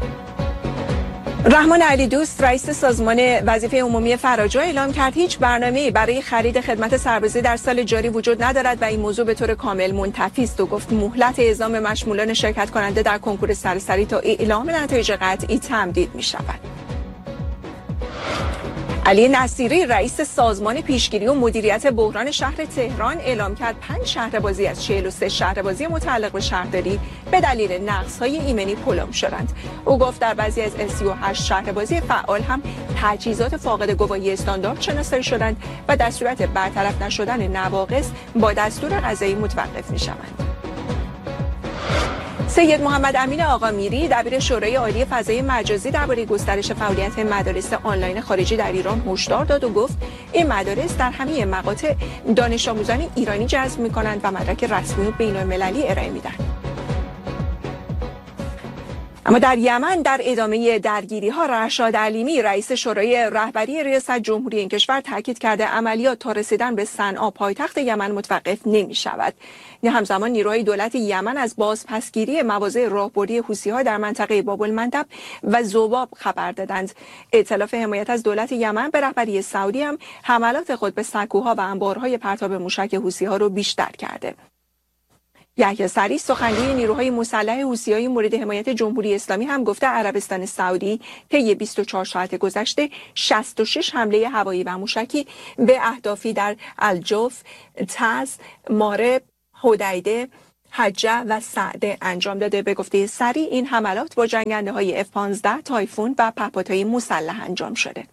رحمان علی دوست رئیس سازمان وظیفه عمومی فراجو اعلام کرد هیچ برنامه‌ای برای خرید خدمت سربازی در سال جاری وجود ندارد و این موضوع به طور کامل منتفی است و گفت مهلت اعزام مشمولان شرکت کننده در کنکور سراسری تا اعلام نتایج قطعی تمدید می‌شود. علی نصیری رئیس سازمان پیشگیری و مدیریت بحران شهر تهران اعلام کرد 5 شهربازی از 43 شهربازی متعلق به شهرداری به دلیل نقص‌های ایمنی پلم شدند. او گفت در بعضی از 38 شهربازی فعال هم تجهیزات فاقد گواهی استاندارد شناسایی شدند و در صورت برطرف نشدن نواقص با دستور قضایی متوقف می‌شوند. سید محمد امین آقامیری دبیر شورای عالی فضای مجازی درباره گسترش فعالیت مدارس آنلاین خارجی در ایران هشدار داد و گفت این مدارس در همه مقاطع دانش آموزان ایرانی جذب می‌کنند و مدرک رسمی و بین‌المللی ارائه می‌دهند. اما در یمن در ادامه درگیری‌ها رشاد علیمی رئیس شورای رهبری ریاست جمهوری این کشور تاکید کرده عملیات تا رسیدن به صنعا پایتخت یمن متوقف نمی‌شود. همزمان نیروهای دولت یمن از بازپسگیری مواضع راهبردی حوثی‌ها در منطقه باب المندب و ذباب خبر دادند. ائتلاف حمایت از دولت یمن به رهبری سعودی هم حملات خود به سکوها و انبارهای پرتاب موشک حوثی‌ها را بیشتر کرده. یحیی سریع سخنگوی نیروهای مسلح حوثی‌های مورد حمایت جمهوری اسلامی هم گفته عربستان سعودی طی 24 ساعت گذشته 66 حمله هوایی و موشکی به اهدافی در الجوف، تز، مارب، حدیده، حجه و سعده انجام داده. به گفته سریع این حملات با جنگنده‌های F-15 تایفون و پهپادهای مسلح انجام شده.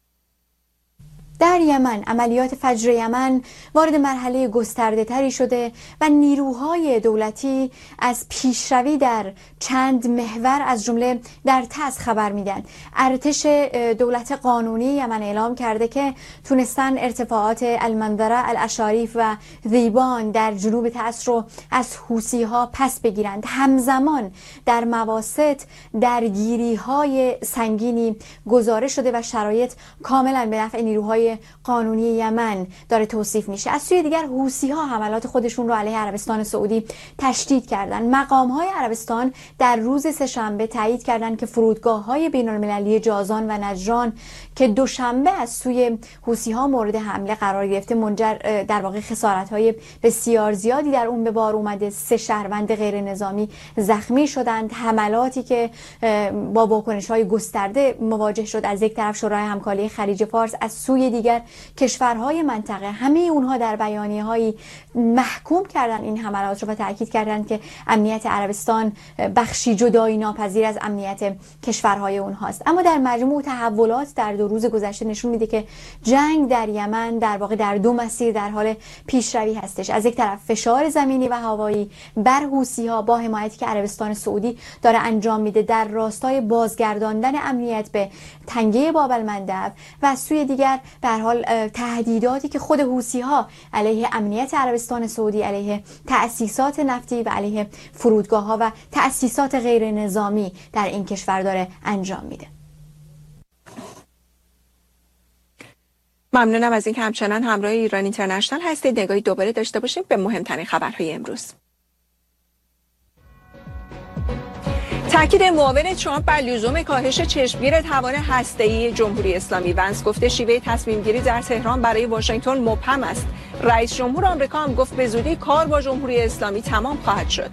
در یمن عملیات فجر یمن وارد مرحله گسترده تری شده و نیروهای دولتی از پیشروی در چند محور از جمله در تز خبر میدن. ارتش دولت قانونی یمن اعلام کرده که تونستن ارتفاعات المنظره، الاشاریف و ذیبان در جنوب تز رو از حوثی‌ها پس بگیرند. همزمان در مواسط درگیری‌های سنگینی گزارش شده و شرایط کاملا به نفع نیروهای قانونی یمن داره توصیف میشه. از سوی دیگر حوثی‌ها حملات خودشون رو علیه عربستان سعودی تشدید کردن. مقام‌های عربستان در روز سه‌شنبه تایید کردند که فرودگاه‌های بین‌المللی جازان و نجران که دوشنبه از سوی حوثی‌ها مورد حمله قرار گرفته منجر در واقع خسارت‌های بسیار زیادی در اون به بار اومده. 3 شهروند غیر نظامی زخمی شدند. حملاتی که با واکنش‌های گسترده مواجه شد از یک طرف شورای همکاری خلیج فارس، از سوی دیگر کشورهای منطقه، همه اونها در بیانیه‌هایی محکوم کردن این حملات رو و تاکید کردند که امنیت عربستان بخشی جدایی ناپذیر از امنیت کشورهای اونهاست. اما در مجموع تحولات در 2 روز گذشته نشون میده که جنگ در یمن در واقع در 2 مسیر در حال پیشروی هستش. از یک طرف فشار زمینی و هوایی بر حوثی‌ها با حمایتی که عربستان سعودی داره انجام میده در راستای بازگرداندن امنیت به تنگه باب المندب و از سوی دیگر به هر حال تهدیداتی که خود حوثی‌ها علیه امنیت عربستان سعودی، علیه تأسیسات نفتی و علیه فرودگاه‌ها و تأسیسات غیر نظامی در این کشور داره انجام میده. ممنونم از اینکه همچنان همراه ایران اینترنشنال هستید. نگاهی دوباره داشته باشیم به مهمترین خبرهای امروز. تاکید معاون ترامپ بر لزوم کاهش چشمگیر توان هسته‌ای جمهوری اسلامی. ونس گفته شیوه تصمیم گیری در تهران برای واشنگتن مبهم است. رئیس جمهور آمریکا هم گفت به زودی کار با جمهوری اسلامی تمام خواهد شد.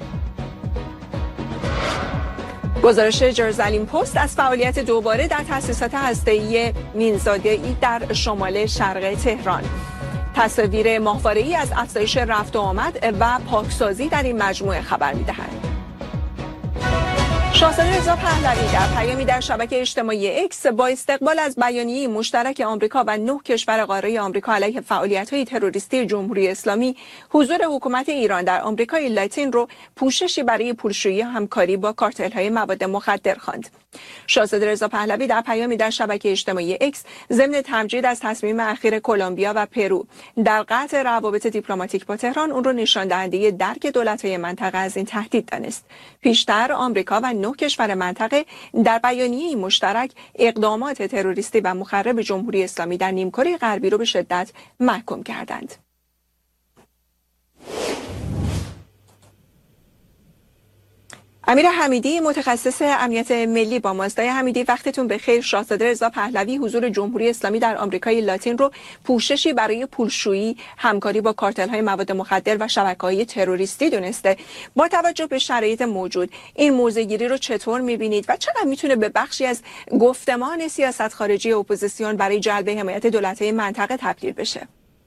گزارش جرزالیم پست از فعالیت دوباره در تأسیسات هسته‌ای مینزاده‌ای در شمال شرق تهران. تصاویر ماهواره‌ای از افزایش رفت و آمد و پاکسازی در این مجموعه خبر می‌دهند. شاهزاده رضا پهلوی در پیامی در شبکه اجتماعی اکس با استقبال از بیانیه مشترک آمریکا و 9 کشور قاره آمریکا علیه فعالیت‌های تروریستی جمهوری اسلامی، حضور حکومت ایران در آمریکای لاتین رو پوششی برای پولشویی همکاری با کارتل‌های مواد مخدر خواند. شاهزاده رضا پهلوی در پیامی در شبکه اجتماعی اکس ضمن تمجید از تصمیم اخیر کلمبیا و پرو در قطع روابط دیپلماتیک با تهران، اون رو نشان دهنده درک دولت‌های منطقه از این تهدید دانست. پیشتر آمریکا و 9 کشور منطقه در بیانیه مشترک اقدامات تروریستی و مخرب جمهوری اسلامی در نیمکره غربی رو به شدت محکوم کردند. امیر حمیدی متخصص امنیت ملی با ماست. آقای حمیدی وقتتون بخیر. شاهزاده رضا پهلوی حضور جمهوری اسلامی در آمریکای لاتین رو پوششی برای پولشویی، همکاری با کارتل‌های مواد مخدر و شبکه‌های تروریستی دونسته. با توجه به شرایط موجود این موضع‌گیری رو چطور می‌بینید و چقدر میتونه به بخشی از گفتمان سیاست خارجی اپوزیسیون برای جلب حمایت دولت‌های منطقه تبدیل بشه؟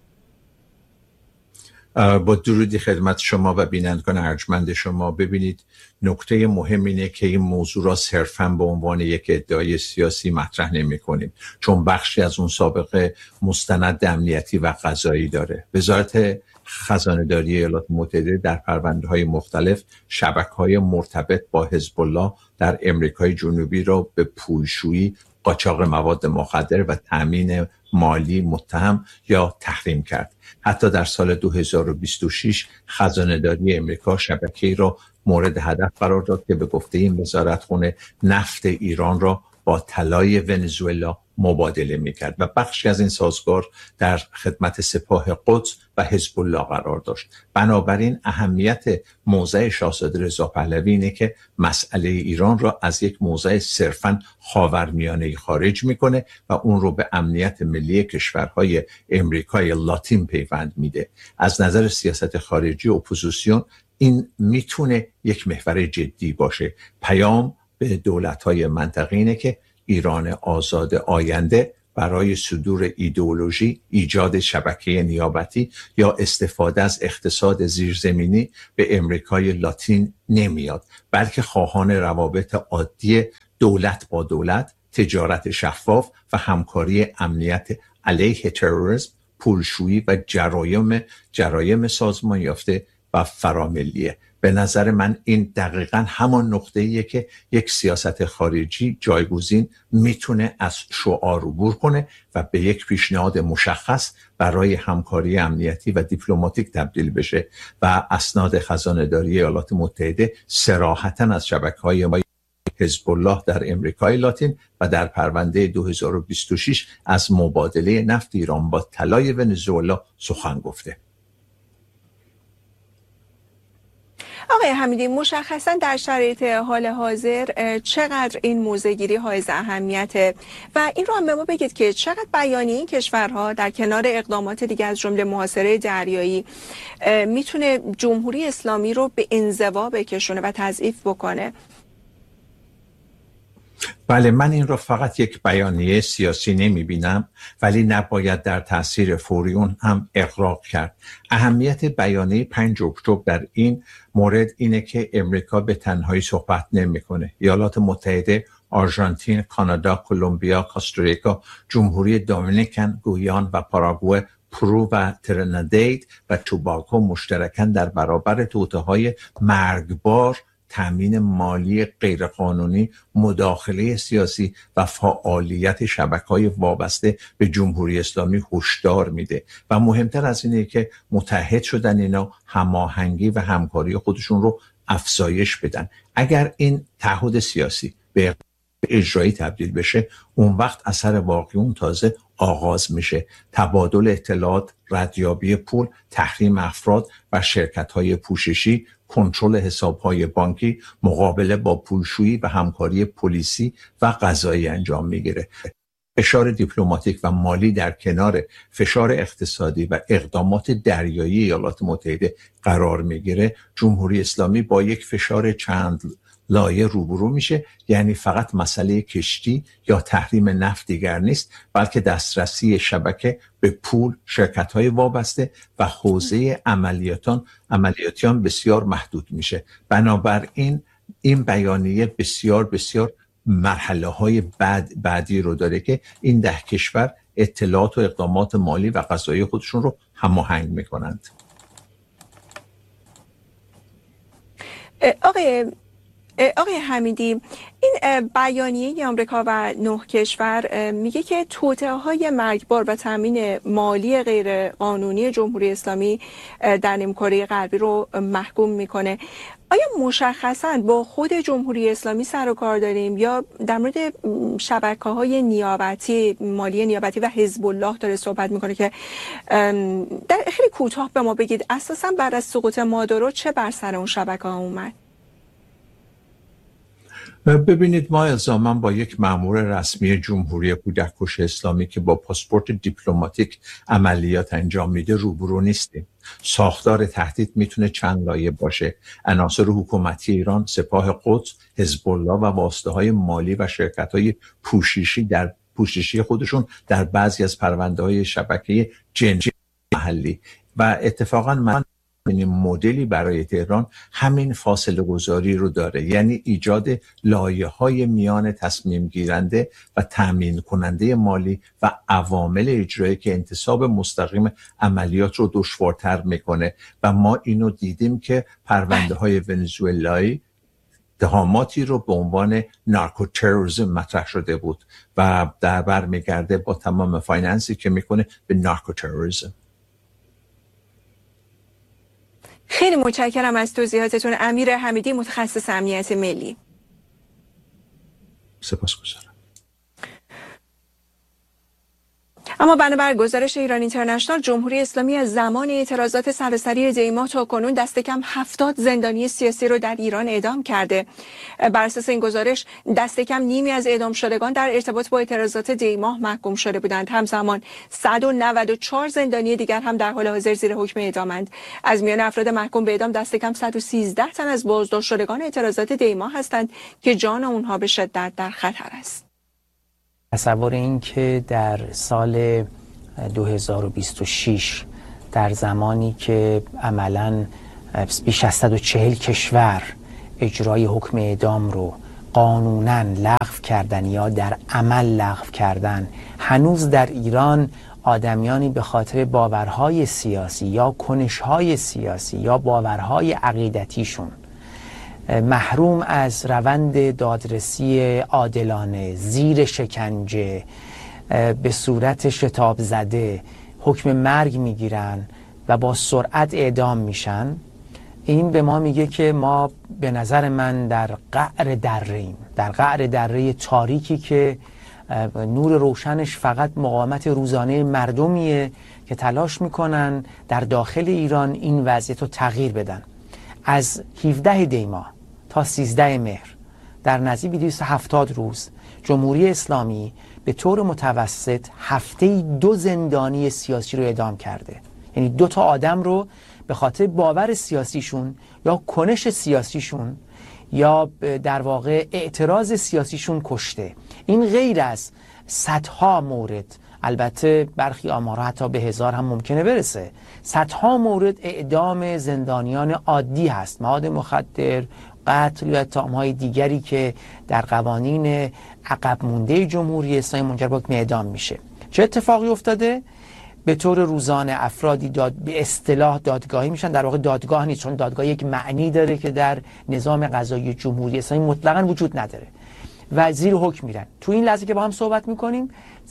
با درودی خدمت شما و بینندگان ارجمند شما. ببینید، نکته مهم اینه که این موضوع را صرفاً به عنوان یک ادعای سیاسی مطرح نمی کنیم، چون بخشی از اون سابقه مستند امنیتی و قضایی داره. وزارت خزانه‌داری ایالات متحده در پرونده‌های مختلف شبکه‌های مرتبط با حزب الله در امریکای جنوبی را به پولشویی، قاچاق مواد مخدر و تامین مالی متهم یا تحریم کرد. حتی در سال 2026 خزانه‌داری امریکا شبکه‌ای را مورد هدف قرار داد که به گفته این وزارتخانه نفت ایران را با طلای ونزوئلا مبادله می‌کرد و بخشی از این سازگار در خدمت سپاه قدس و حزب الله قرار داشت. بنابراین اهمیت موضع شاهزاده رضا پهلوی اینه که مسئله ایران را از یک موضع صرفاً خاورمیانه‌ای خارج میکنه و اون رو به امنیت ملی کشورهای امریکای لاتین پیوند میده. از نظر سیاست خارجی اپوزیسیون این میتونه یک محور جدی باشه. پیام به دولت‌های منطقه اینه که ایران آزاد آینده برای صدور ایدئولوژی، ایجاد شبکه نیابتی یا استفاده از اقتصاد زیرزمینی به امریکای لاتین نمیاد، بلکه خواهان روابط عادی دولت با دولت، تجارت شفاف و همکاری امنیت علیه تروریسم، پولشویی و جرایم سازمان یافته و فراملیه. به نظر من این دقیقاً همان نقطه‌ایه که یک سیاست خارجی جایگزین میتونه از شعار عبور کنه و به یک پیشنهاد مشخص برای همکاری امنیتی و دیپلماتیک تبدیل بشه و اسناد خزانه‌داری ایالات متحده صراحتاً از شبکه‌های حزب الله در امریکای لاتین و در پرونده 2026 از مبادله نفت ایران با طلای ونزوئلا سخن گفته. آقای حمیدی، مشخصا در شرایط حال حاضر چقدر این موضع‌گیری حائز اهمیته و این رو هم به ما بگید که چقدر بیانیه این کشورها در کنار اقدامات دیگه از جمله محاصره دریایی میتونه جمهوری اسلامی رو به انزوا بکشونه و تضعیف بکنه؟ بله، من این رو فقط یک بیانیه سیاسی نمی بینم، ولی نباید در تأثیر فوری اون هم اغراق کرد. اهمیت بیانیه 5 اکتبر در این مورد اینه که امریکا به تنهایی صحبت نمی کنه. ایالات متحده، آرژانتین، کانادا، کلمبیا، کاستاریکا، جمهوری دومینیکن، گویان و پاراگوئه، پرو و ترینیداد و توباگو مشترکاً در برابر توطئه‌های مرگبار، تامین مالی غیرقانونی، مداخله سیاسی و فعالیت شبکه‌های وابسته به جمهوری اسلامی هشدار میده و مهمتر از اینه که متحد شدن اینا هماهنگی و همکاری خودشون رو افزایش بدن. اگر این تعهد سیاسی به اجرایی تبدیل بشه، اون وقت اثر واقعی اون تازه آغاز میشه. تبادل اطلاعات، ردیابی پول، تحریم افراد و شرکت‌های پوششی، کنترل حساب‌های بانکی، مقابله با پولشویی و همکاری پلیسی و قضایی انجام میگیره. فشار دیپلماتیک و مالی در کنار فشار اقتصادی و اقدامات دریایی ایالات متحده قرار میگیره، جمهوری اسلامی با یک فشار چند لایه روبرو میشه. یعنی فقط مسئله کشتی یا تحریم نفت دیگر نیست، بلکه دسترسی شبکه به پول، شرکت‌های وابسته و حوزه عملیاتیان بسیار محدود میشه. بنابراین این بیانیه بسیار مرحله‌های بعدی رو داره که این 10 کشور اطلاعات و اقدامات مالی و قضایی خودشون رو هماهنگ میکنند. آقای حمیدی، این بیانیه آمریکا و 9 کشور میگه که توطئه‌های مرگبار و تامین مالی غیر قانونی جمهوری اسلامی در نیمکره غربی رو محکوم میکنه. آیا مشخصاً با خود جمهوری اسلامی سر و کار داریم یا در مورد شبکه‌های نیابتی، مالی نیابتی و حزب الله داره صحبت میکنه که در خیلی کوتاه به ما بگید اساساً بعد از سقوط مادورو چه بر سر اون شبکه‌ها اومد؟ ببینید، ما الزاما با یک مأمور رسمی جمهوری کودک کش اسلامی که با پاسپورت دیپلماتیک عملیات انجام میده روبرو نیستیم. ساختار تهدید میتونه چند لایه باشه: عناصر حکومتی ایران، سپاه قدس، حزب الله و واسطه‌های مالی و شرکت‌های پوششی خودشون در بعضی از پرونده‌های شبکه جنسی محلی. و اتفاقا من این مدلی برای تهران همین فاصله گذاری رو داره، یعنی ایجاد لایه‌های میان تصمیم گیرنده و تامین کننده مالی و عوامل اجرایی که انتصاب مستقیم عملیات رو دشوارتر میکنه. و ما اینو دیدیم که پرونده های ونزوئلایی اتهاماتی رو به عنوان نارکوتروریسم مطرح شده بود و در بر میگرده با تمام فایننسی که میکنه به نارکوتروریسم. خیلی متشکرم از توضیحاتتون امیر حمیدی، متخصص امنیت ملی. سپاسگزارم. اما بنابر گزارش ایران اینترنشنال، جمهوری اسلامی از زمان اعتراضات سراسری دی‌ماه تا کنون دست کم 70 زندانی سیاسی رو در ایران اعدام کرده. بر اساس این گزارش دست کم نیمی از اعدام شدگان در ارتباط با اعتراضات دی‌ماه محکوم شده بودند. همزمان 194 زندانی دیگر هم در حال حاضر زیر حکم اعدامند. از میان افراد محکوم به اعدام دست کم 113 تن از بازداشت شدگان اعتراضات دی‌ماه هستند که جان اونها به شدت در خطر است. تصور این که در سال 2026 در زمانی که عملاً بیش از 140 کشور اجرای حکم اعدام رو قانوناً لغو کردن یا در عمل لغو کردن، هنوز در ایران آدمیانی به خاطر باورهای سیاسی یا کنشهای سیاسی یا باورهای عقیدتیشون محروم از روند دادرسی عادلانه، زیر شکنجه، به صورت شتاب زده حکم مرگ میگیرن و با سرعت اعدام میشن، این به ما میگه که ما به نظر من در قعر دره‌ایم، در قعر دره تاریکی که نور روشنش فقط مقاومت روزانه مردمیه که تلاش میکنن در داخل ایران این وضعیت رو تغییر بدن. از 17 دی‌ماه تا 13 مهر در نزدیک 270 روز جمهوری اسلامی به طور متوسط هفته‌ای 2 زندانی سیاسی رو اعدام کرده. یعنی 2 تا آدم رو به خاطر باور سیاسیشون یا کنش سیاسیشون یا در واقع اعتراض سیاسیشون کشته. این غیر از صدها مورد، البته برخی آمارها حتی به 1000 هم ممکنه برسه، صدها مورد اعدام زندانیان عادی هست، مواد مخدر، قتل یا اتهام‌های دیگری که در قوانین عقب مونده جمهوری اسلامی منجر به اعدام میشه. چه اتفاقی افتاده؟ به طور روزانه افرادی به اصطلاح دادگاهی میشن، در واقع دادگاه نیست، چون دادگاه یک معنی داره که در نظام قضایی جمهوری اسلامی مطلقاً وجود نداره، و زیر حکم میرن. تو این لحظه که با هم صحبت میکنیم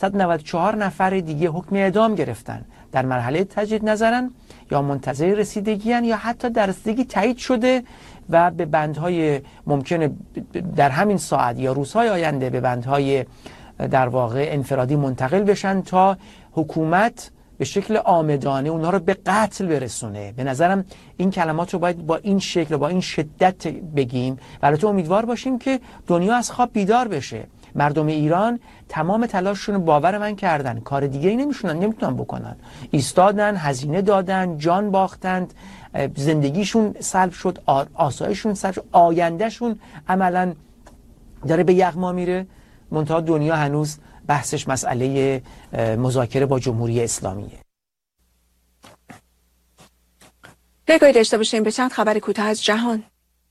194 نفر دیگه حکم اعدام گرفتن، در مرحله تجدید نظرن یا منتظر رسیدگی‌اند یا حتی در رسیدگی تایید شده و به بندهای ممکنه در همین ساعت یا روزهای آینده به بندهای در واقع انفرادی منتقل بشن تا حکومت به شکل عامدانه اونها رو به قتل برسونه. به نظرم این کلمات رو باید با این شکل و با این شدت بگیم و البته امیدوار باشیم که دنیا از خواب بیدار بشه. مردم ایران تمام تلاششون باور من کردن، کار دیگه‌ای نمیتونن بکنن، ایستادن، هزینه دادن، جان باختند، زندگیشون سلب شد، آسایششون سلب شد، آیندهشون عملاً داره به یغما میره. منتها دنیا هنوز بحثش مسئله مذاکره با جمهوری اسلامیه. بگویید داشته باشیم به چند خبر کوتاه از جهان.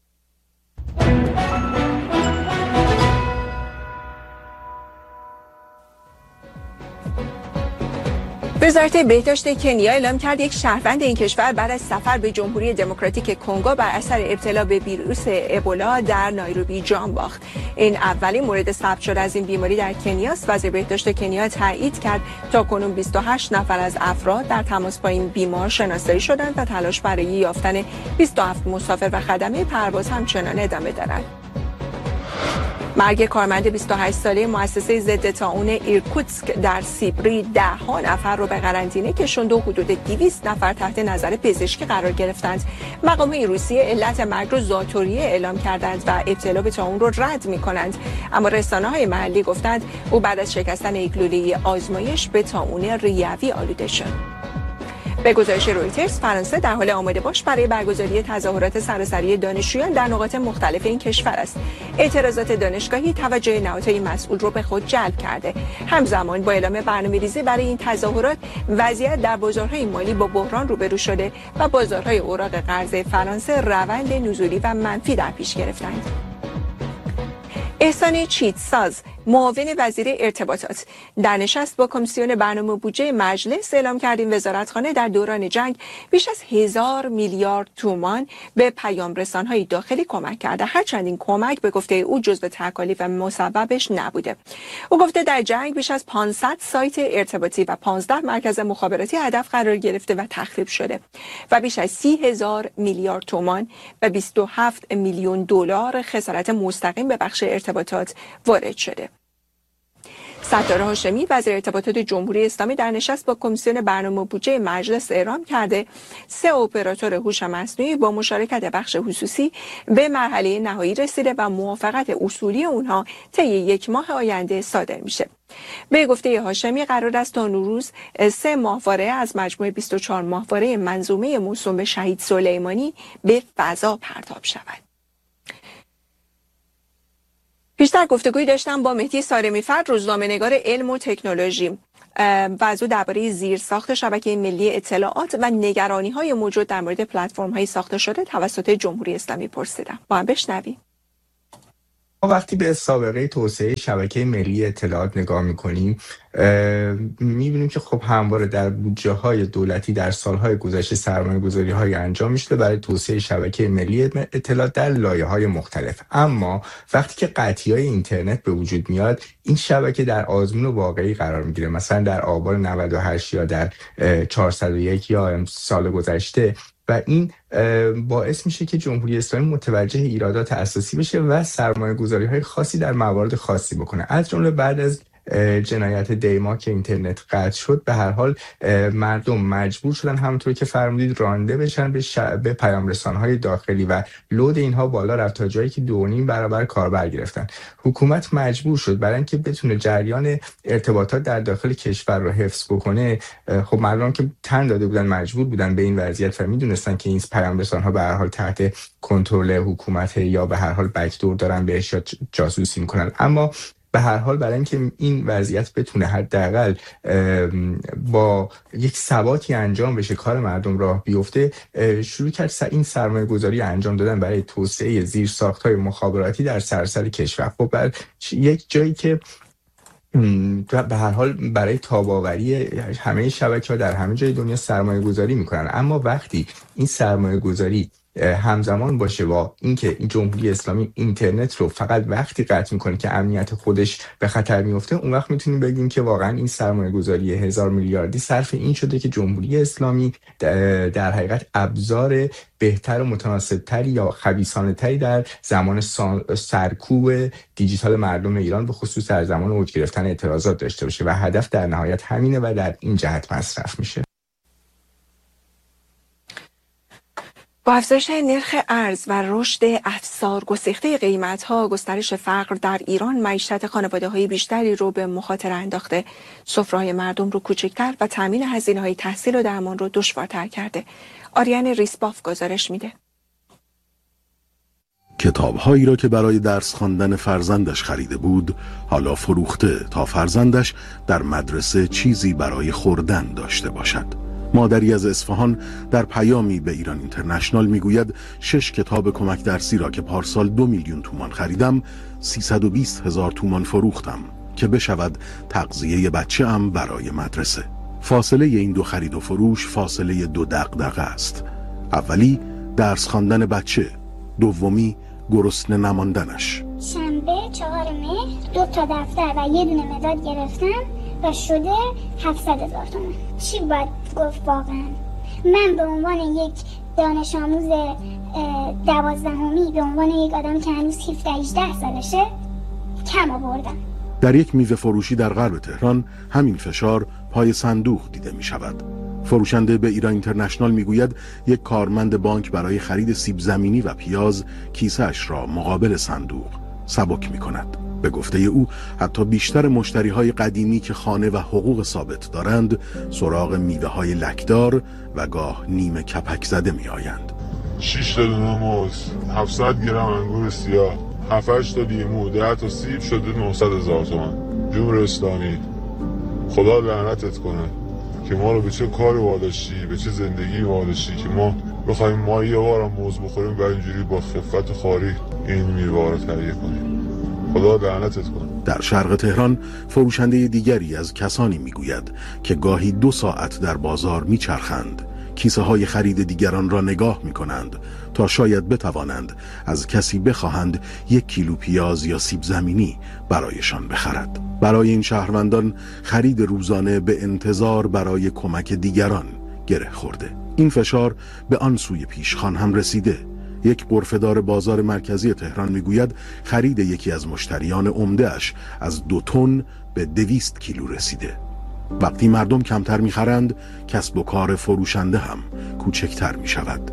وزارت بهداشت کنیا اعلام کرد یک شهروند این کشور بعد از سفر به جمهوری دموکراتیک کنگو بر اثر ابتلا به ویروس ابولا در نایروبی جان باخت. این اولین مورد ثبت شده از این بیماری در کنیا است. وزیر بهداشت کنیا تایید کرد تا کنون 28 نفر از افراد در تماس با این بیمار شناسایی شدند و تلاش برای یافتن 27 مسافر و خدمه پرواز همچنان ادامه دارد. مرگ کارمند 28 ساله مؤسسه ضد طاعون ایرکوتسک در سیبری 10 نفر رو به قرنطینه کشوند و حدود 200 نفر تحت نظر پزشکی قرار گرفتند. مقامات روسیه علت مرگ رو ذاتوریه اعلام کردند و ابتلا به طاعون رو رد می‌کنند، اما رسانه‌های محلی گفتند او بعد از شکستن یک لوله آزمایش به طاعون ریوی آلوده شد. به گزارش رویترز، فرانسه در حال آماده باش برای برگزاری تظاهرات سراسری دانشجویان در نقاط مختلف این کشور است. اعتراضات دانشگاهی توجه نهادهای مسئول رو به خود جلب کرده. همزمان با اعلام برنامه‌ریزی برای این تظاهرات، وضعیت در بازارهای مالی با بحران روبرو شده و بازارهای اوراق قرضه فرانسه روند نزولی و منفی در پیش گرفتند. احسان چیتساز، معاون وزیر ارتباطات، در نشست با کمیسیون برنامه بودجه مجلس اعلام کرد این وزارتخانه در دوران جنگ بیش از 1000 میلیارد تومان به پیام رسان‌های داخلی کمک کرده، هرچند این کمک به گفته او جزو تکالیف مسببش نبوده. او گفته در جنگ بیش از 500 سایت ارتباطی و 15 مرکز مخابراتی هدف قرار گرفته و تخریب شده و بیش از 30,000 میلیارد تومان و 27 میلیون دلار خسارت مستقیم به بخش ارتباطات وارد شده. ستار هاشمی، وزیر ارتباطات جمهوری اسلامی، در نشست با کمیسیون برنامه بودجه مجلس اعلام کرده 3 اپراتور هوش مصنوعی با مشارکت بخش خصوصی به مرحله نهایی رسیده و موافقت اصولی اونها طی 1 ماه آینده صادر میشه. به گفته هاشمی قرار است تا نوروز 3 ماهواره از مجموع 24 ماهواره منظومه موسوم به شهید سلیمانی به فضا پرتاب شود. بیشتر گفتگویی داشتم با مهدی سارمی‌فر، روزنامه‌نگار علم و تکنولوژی، و از او درباره زیرساخت شبکه ملی اطلاعات و نگرانی‌های موجود در مورد پلتفرم‌های ساخته شده توسط جمهوری اسلامی پرسیدم. با هم بشنویم. ما وقتی به سابقه توسعه شبکه ملی اطلاعات نگاه می‌کنیم، می‌بینیم که خب همواره در بودجه‌های دولتی در سال‌های گذشته سرمایه‌گذاری‌های انجام می‌شده برای توسعه شبکه ملی اطلاعات در لایه‌های مختلف. اما وقتی که قطعی‌های اینترنت به وجود میاد، این شبکه در آزمون واقعی قرار می‌گیره. مثلا در آبان 98 یا در 401 یا سال گذشته، و این باعث میشه که جمهوری اسلامی متوجه ایرادات اساسی بشه و سرمایه‌گذاری‌های خاصی در موارد خاصی بکنه. از جمله بعد از جنایت دیما که اینترنت قطع شد، به هر حال مردم مجبور شدن همونطور که فرمودید رانده بشن به پیام رسان‌های داخلی و لود اینها بالا رفت تا جایی که 2.5 برابر کاربر گرفتن. حکومت مجبور شد برای اینکه بتونه جریان ارتباطات در داخل کشور رو حفظ بکنه، خب مردم که تن داده بودن مجبور بودن به این وضعیت و میدونستن که این پیام رسان‌ها به هر حال تحت کنترل حکومت یا به هر حال بک‌دور دارن بهش جاسوسی میکنن. اما به هر حال برای اینکه این وضعیت بتونه حداقل با یک ثباتی انجام بشه، کار مردم راه بیفته، شروع کرد این سرمایه گذاری انجام دادن برای توسعه زیرساخت‌های مخابراتی در سراسر کشور. خب بر یک جایی که به هر حال برای تاب‌آوری همه شبکه‌ها در همه جای دنیا سرمایه گذاری میکنن، اما وقتی این سرمایه گذاری همزمان باشه با اینکه این جمهوری اسلامی اینترنت رو فقط وقتی قطع میکنه که امنیت خودش به خطر میفته، اون وقت میتونیم بگیم که واقعا این سرمایه‌گذاری 1000 میلیاردی صرف این شده که جمهوری اسلامی در حقیقت ابزار بهتر و متناسب‌تری یا خبیثانه‌تری در زمان سرکوب دیجیتال مردم ایران به خصوص در زمان اوج گرفتن اعتراضات داشته باشه و هدف در نهایت همینه و در این جهت مصرف میشه. با افزایش نرخ ارز و رشد افزار گسیخته قیمت‌ها، گسترش فقر در ایران معیشت خانواده‌های بیشتری رو به مخاطره انداخته، سفره‌های مردم رو کوچکتر و تامین هزینه‌های تحصیل و درمان رو دشوارتر کرده. آریان ریسباف گزارش میده. کتاب‌هایی را که برای درس خواندن فرزندش خریده بود، حالا فروخته تا فرزندش در مدرسه چیزی برای خوردن داشته باشد. مادری از اصفهان در پیامی به ایران اینترنشنال میگوید 6 کتاب کمک درسی را که پارسال 2 میلیون تومان خریدم 320,000 تومان فروختم که بشود تغذیه بچه‌ام برای مدرسه. فاصله این دو خرید و فروش فاصله 2 دغدغه است. اولی درس خواندن بچه، دومی گرسنه نماندنش. شنبه 4 مهر 2 تا دفتر و 1 دونه مداد گرفتم و شده 700,000 تومان. چی باید گفت واقعا؟ من به عنوان یک دانش آموز 12می، به عنوان یک آدم که هنوز 17-18 سالشه، کم آوردم. در یک میوه فروشی در غرب تهران همین فشار پای صندوق دیده می شود. فروشنده به ایران اینترنشنال می گوید یک کارمند بانک برای خرید سیب زمینی و پیاز کیسه‌اش را مقابل صندوق سبک می کند. به گفته او حتی بیشتر مشتری های قدیمی که خانه و حقوق ثابت دارند سراغ میوه های لکدار و گاه نیمه کپک زده می آیند. 6 تا دونه موز، 700 گرم انگور سیاه، 7-8 تا لیمو، 10 تا سیب شده 900,000 تومان. جمهوری اسلامی خدا لعنتت کنه که ما رو به چه کاری واداشتی، به چه زندگی واداشتی که ما بخوایم ما یه بارم موز بخوریم و اینجوری با خفت خاری این میوه رو تهیه کنیم. خدا لعنتت کنه. در شرق تهران فروشنده دیگری از کسانی میگوید که گاهی 2 ساعت در بازار میچرخند، کیسه های خرید دیگران را نگاه می کنند تا شاید بتوانند از کسی بخواهند 1 کیلو پیاز یا سیب زمینی برایشان بخرد. برای این شهروندان خرید روزانه به انتظار برای کمک دیگران گره خورده. این فشار به آن سوی پیشخوان هم رسیده. یک غرفه‌دار بازار مرکزی تهران میگوید خرید یکی از مشتریان عمده‌اش از 2 تن به 200 کیلو رسیده. وقتی مردم کمتر میخرند کسب و کار فروشنده هم کوچکتر میشود.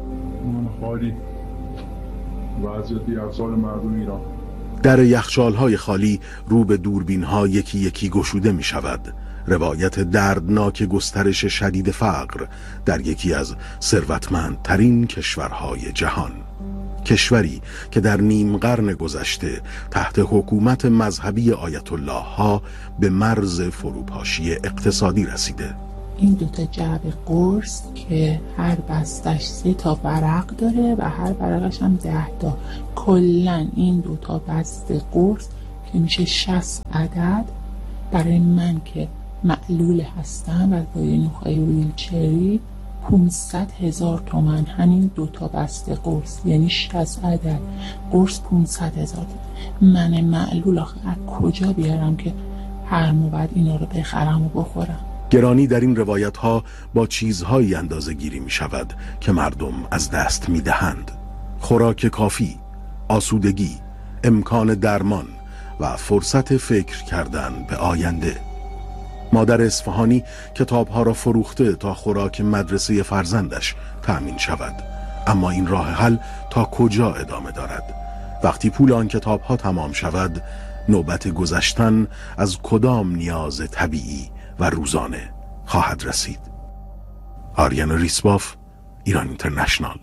در یخچال‌های خالی رو به دوربین‌ها یکی یکی گشوده میشود. روایت دردناک گسترش شدید فقر در یکی از ثروتمندترین کشورهای جهان، کشوری که در نیم قرن گذشته تحت حکومت مذهبی آیت الله ها به مرز فروپاشی اقتصادی رسیده. این 2 جعبه قرص که هر بستش 3 تا ورق داره و هر ورقش هم 10 تا، کلن این 2 بسته قرص که میشه 60 عدد برای من که معلول هستم و با نوعی ویلچری 500,000 تومان. همین 2 بسته قرص یعنی 60 عدد قرص 500,000 تومان. من معلول آخه از کجا بیارم که هر ماه بعد اینا رو بخرم و بخورم؟ گرانی در این روایت ها با چیزهایی اندازه گیری می شود که مردم از دست می دهند. خوراک کافی، آسودگی، امکان درمان و فرصت فکر کردن به آینده. مادر اصفهانی کتابها را فروخته تا خوراک مدرسه فرزندش تأمین شود. اما این راه حل تا کجا ادامه دارد؟ وقتی پول آن کتابها تمام شود، نوبت گذشتن از کدام نیاز طبیعی و روزانه خواهد رسید؟ آریان ریسباف، ایران اینترنشنال.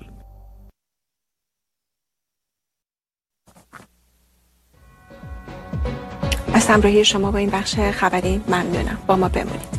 از همراهی شما با این بخش خبری ممنونم. با ما بمونید.